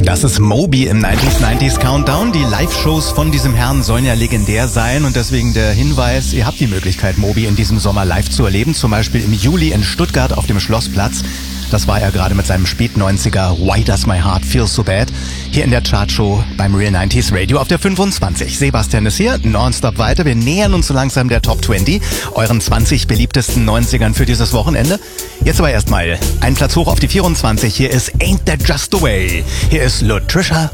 Das ist Moby im 90s Countdown. Die Live-Shows von diesem Herrn sollen ja legendär sein und deswegen der Hinweis, ihr habt die Möglichkeit, Moby in diesem Sommer live zu erleben, zum Beispiel im Juli in Stuttgart auf dem Schlossplatz. Das war er gerade mit seinem Spät-90er Why Does My Heart Feel So Bad? Hier in der Chartshow beim Real 90s Radio auf der 25. Sebastian ist hier, nonstop weiter. Wir nähern uns so langsam der Top 20, euren 20 beliebtesten 90ern für dieses Wochenende. Jetzt aber erstmal ein Platz hoch auf die 24. Hier ist Ain't That Just The Way. Hier ist Latricia